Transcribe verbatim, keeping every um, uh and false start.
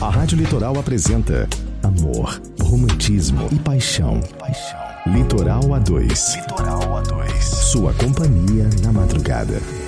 A Rádio Litoral apresenta amor, romantismo e paixão. Paixão. Litoral A dois. Litoral A dois. Sua companhia na madrugada.